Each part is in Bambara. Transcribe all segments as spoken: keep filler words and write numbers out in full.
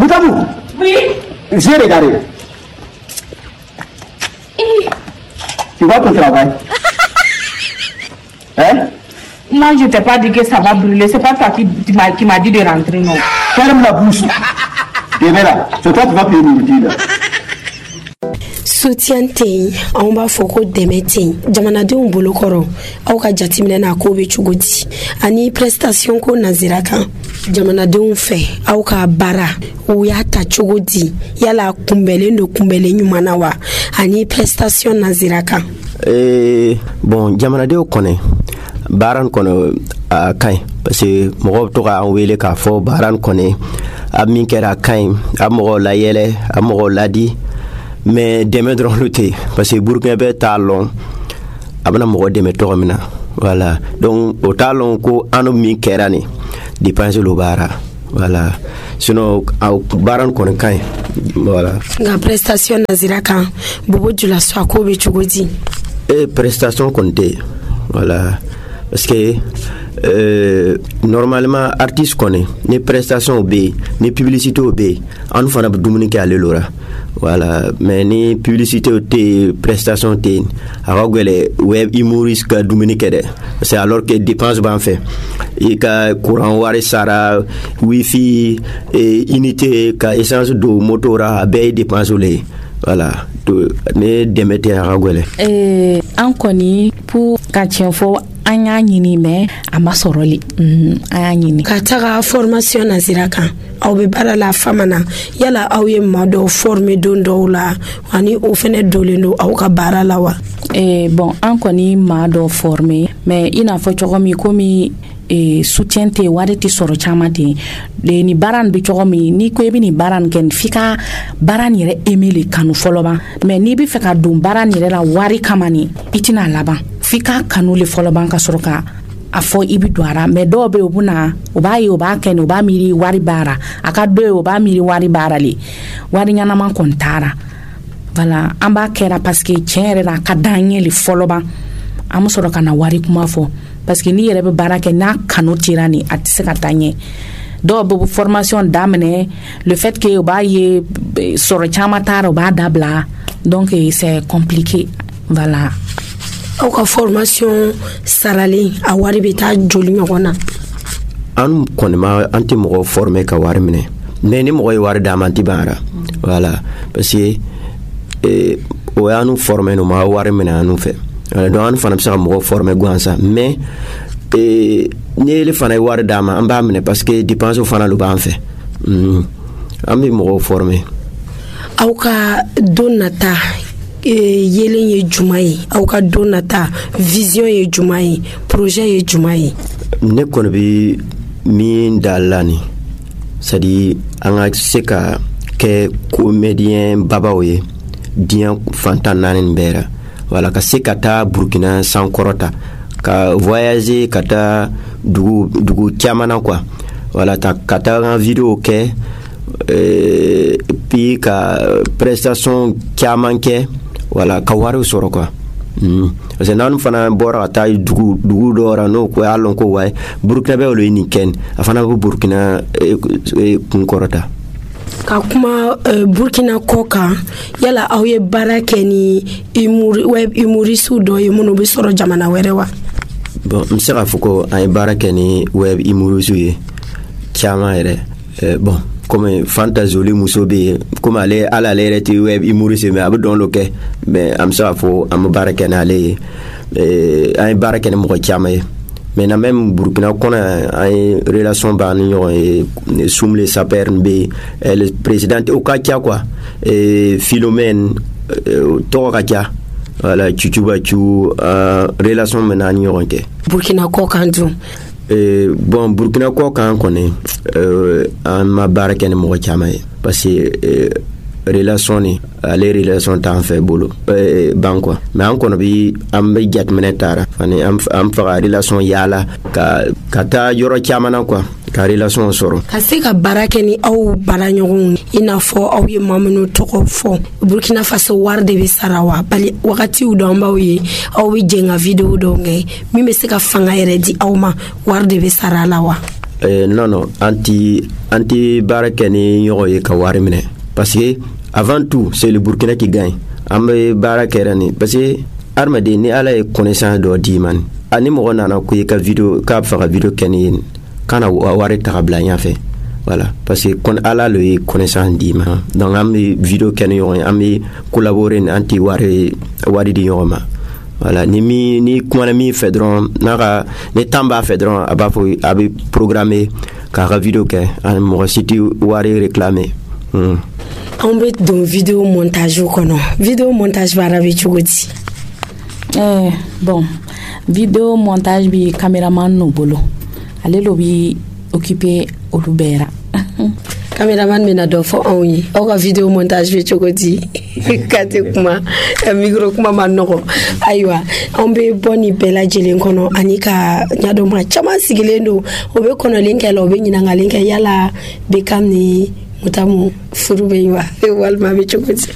Boutabou. Oui. J'ai regardé. Et... Tu vois ton travail? Hein? Moi, je t'ai pas dit que ça va brûler. C'est pas toi qui, qui m'a qui m'a dit de rentrer, non. Ferme la bouche. Demain là, c'est toi qui vas payer le deal. Soutien tey on ba foko demeti jamanadenw bolo koro aw ka jatimina na ko be chugoti ani prestation ko nazira kan jamanadenw fe aw ka bara o ya ta chugoti yala kumbele ndo kumbele nyumana wa ani prestation nazira kan eh bon jamanadenw kone baran kono a kai parce que mo to ka wele ka fo baran kone ab min kera kai ab mo la yele ab mo la di mais demain dans le thé parce que Burkina be talon abana mo demain to mina voilà donc au talon ko anu mi kerani dépenser le bara voilà sinon au baran kon kai voilà la prestation nazira kan bobo jula so ko be chugodi et prestation compté voilà parce que euh, normalement artiste connaît les prestations B les publicités B on fana dominique aller lora voilà mais ni publicité T prestations T agogele web humoriste ka dominique de c'est alors que dépense ban fait et ka courant wari sara wifi et unité ka essence de motora be dépense les voilà to ne demete agogele eh an koni pour ka tienfo anya nyini me amasoroli mm anya nyini ka taga formation nazira kan aw be bara la famana yala aw ye modo former don dola ani o fene dolendo aw ka bara la wa eh bon an koni ma do former mais ina fo chogomi komi e soutien te wari ti soro chamati le ni baran bi chogomi ni ko ebi ni baran ken fika baran yere emile kanu foloba mais ni bi feka dum baran yere la wari kamani itina laba fika kanu le foloba ka soroka afo ibi doara mais do be obuna oba yi oba ken oba miri wari bara aka do oba miri wari bara li wari nyana man kontara voilà amba kera parce que tiere la kadanye le foloba am soroka na wari kuma fo parce que ni yere be baraka na kanu tirani atise katanye do bo formation d'amener le fait que oba ye soro chama taro ba dabla donc c'est compliqué voilà au ka formation sarali a wari beta joli nyogona an konema anti mo former ka wari mine mais ni mo wari da manti bara voilà parce que eh o anu former no ma wari mine anu fait donc an fana bisa mo former guansa mais eh ni le fana wari dama amba mine parce que dépense fana lu ba en fait mm ami mo former aw ka donata yelen ye jumai aw ka donata vision ye jumai projet ye jumai ne kono bi min dalani c'est-à-dire anga seka ke comédien babaoye dien fantanan bera voilà ka sekata Burkina sans korota ka voyager kata dugu dugu chamana quoi voilà ta kata en vidéo ke euh puis ka prestation chamanke voilà ka wari soro quoi mm parce que nan fana bora ta dugu dugu dora no ko alon ko way Burkina be lo ni ken afana bu Burkina kun korota ka kuma uh, Burkina koka yala aw ye barake ni imuri web imurisu do yemuno be soro jamana werewa bon msera fuko ay barake ni web imurisu ye chama ere euh, bon comme fantasoli musobe comme aller à la léreti web imurisu mais abdon loke mais am sa fo am barake na le euh, ay barake ni mo chama ye mais na même Burkina qu'on a une relation banio et soumle saper be le président au katia quoi et Philomène to katia voilà chuchuba chu relation menanio nke Burkina ko kandu et bon Burkina ko kan connaît euh en ma barake ni mo chama parce que relation ni les relations t'en fait boulot euh banque mais encore bi am be gat menetara fani am am fa relation yala ka kata yoro chamana quoi ka relation soro ka se ka barake ni aw baranyogun ina fo aw ye mamunu toko fo Burkina Faso warde be sarawa bali wakati u do mbawi aw bi jenga video do nge mi me se ka fanga yere di aw ma warde be sarala wa euh, non non anti anti barakeni yoye ka wari mine parce que avant tout c'est le Burkina qui gagne ambe barakerani parce que armade ni ala e connaissance do di man ani mo nana ko ka vidéo ka fa vidéo keni kana wari takabla nya fait voilà parce que kon ala le connaissance di man donc ambe vidéo keni yo ambe collaborer anti wari wari di yo ma voilà ni mi ni kuma mi fedron naka ni tamba fedron aba fo abi programmer ka vidéo ke an mo siti wari réclamer hmm. On bet don vidéo montage kono vidéo montage bara be chugoti eh bon vidéo montage bi cameraman no bolo ale lo bi occupé olubera cameraman mena do fo onyi o ka vidéo montage be chugoti kate kuma micro kuma manoko aywa on be boni bela jelen kono anika nyado ma chama sigilendo obe kono linkelo obe nyina ngalinka yala be kamni mutamu furube wa walma be chokoti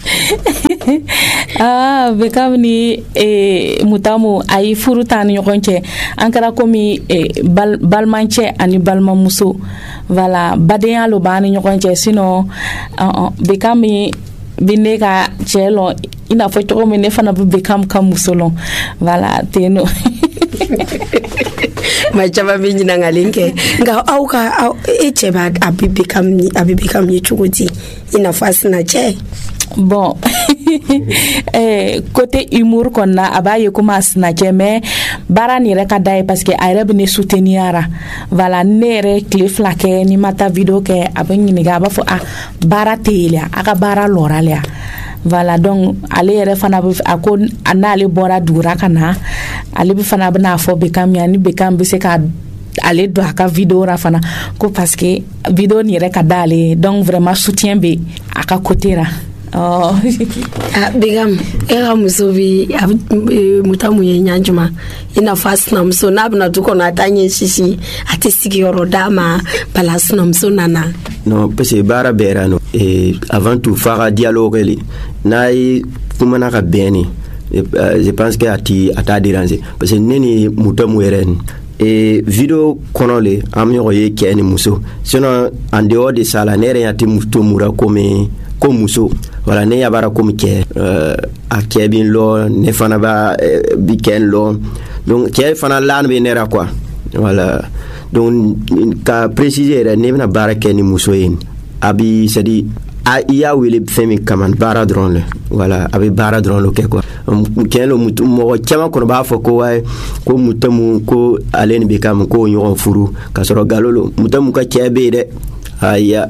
ah be kamni e mutamu ay furutan yokonche ankara komi e bal balmanche ani balma muso voilà badeya lo bani yokonche sino uh, uh, be kami bineka chelo ina fo to me ne fana be kam kam musolon voilà teno ma chaba binyi na ngalinke nga auka au eche ba abibe kam ni abibe kam ni chugoti ina fasi na che bon eh côté humour qu'on a abaye kuma snatcher mais bara ni reka dai parce que ay rebe ne souteniara voilà nere clip lake ni mata vidéo ke abani ni ga ba fo a bara telia aka bara loralia voilà donc ale yere fana ako anale bora dura kana ale bi fana bana fo be kam yani be kam be se ka ale do aka vidéo ra fana ko parce que vidéo ni reka dale donc vraiment soutien be aka côté ra oh ah bigam era musobi mutamu ye nyanjuma ina fast na mso na bna tuko na tanye shishi ati sigiro dama balas na mso nana non parce que bara berano et avant tout faire dialogue li nay fumana ka beni je pense que ati ata déranger parce que neni mutamu eren et vidéo konole amyo ye keni muso sinon en dehors de ça la nere ati mutomura comme comme muso voilà ne yabara comme ke euh a kebin lo ne fana ba bi ken lo donc ke fana lan be nera quoi voilà donc ka préciser ne na bara ken muso yin abi c'est dit a iya wele femi kaman bara drone voilà abi bara drone lo ke quoi ken lo mutu mo chama ko ba fo ko way ko mutamu ko alen be kam ko nyon furu ka soro galolo mutamu ka kebe de aya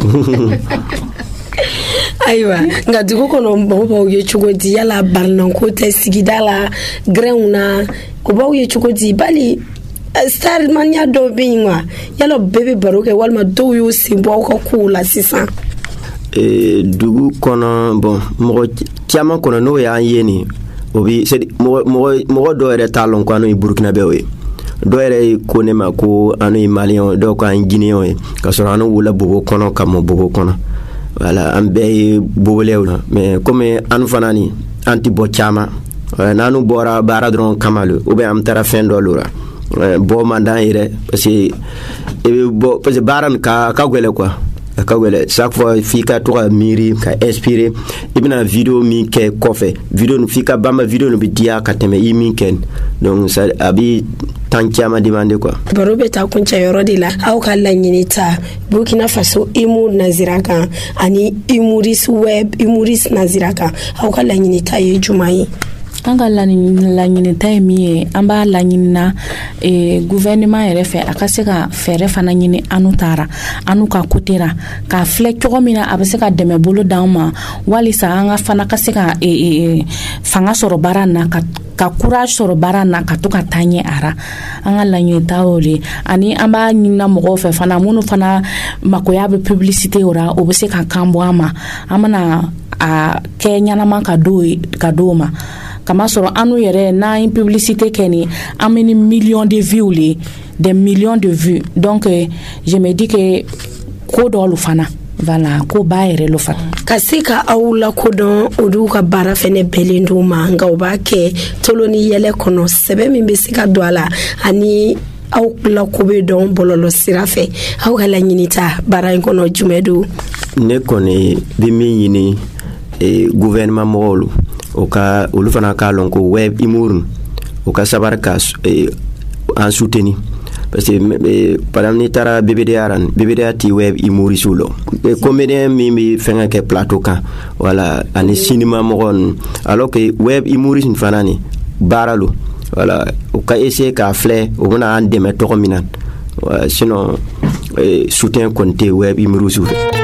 aywa nga dugo kono mbo ye chugodi yala barnan ko te sigidala greuna ko bawo ye chugodi bali star man ya do binwa yala bebe baroke walma do yo simbo ko kula sisa e dugu kono bon mo tiama kono no ya yeni obi c'est mo mo mo do ere talon ko no Burkina Faso do ere ko ne ma ko anu Malien do ko an Guinéen ka so anu wala bobo kono kam bobo kono voilà ambe bobolewna mais comme anu fanani anti bochama nanu bora baradron kamalu ou bien am tara fin dolura bo mandan ire parce que bo parce que baran ka ka gwele quoi ka gwele chaque fois fika to miri ka inspirer ibna vidéo mi ke kofe vidéo no fika bamba vidéo no bidia ka teme yi mi ken donc ça abi tankiama demande quoi barobe ta kuncha yorodila au kala nyinita Burkina Faso imu naziraka ani imuris web imuris naziraka au kala nyinita ye jumai anga la nyini taimi amba la nyina e gouvernement ere fe akaseka fere fana nyini anutara anuka kutera ka fle chogomina abaseka deme bolo dauma wali sa anga fana kaseka e, e fanga soro barana ka ka courage soro barana ka to ka tanye ara anga la nyini taoli ani amba nyina mogo fe fana munu fana makoya be publicité ora obeseka kambo ama amana a Kenya na man ka do ka doma kama soro anu yere na une publicité keni ameni millions de vues les des millions de vues donc euh, je me dis que ko do lu fana voilà ko bayere lu fana kasika awula ko don oduka bara fene belendo manga obake toloni yele kono sebe mi besika doala ani aw la ko be don bololo sira fɛ aw ka laɲini ta baara in kɔnɔ jumɛn do ne kɔni bi min ɲini e gouvernement mɔgɔw o ka olu fana ka lɔn ko web imur o ka sabar ka e, en soutenir parce que e, par exemple ni tara B B D A ran B B D A ti web imuri sulo e, comédien mi mi fenga ke plateau kan wala ani cinéma mɔgɔn alors que web imuri fana ni baralo wala o ka essayer ka flé o bana an dɛmɛ tɔgɔ min na sinon e, soutien konté web imuri sulo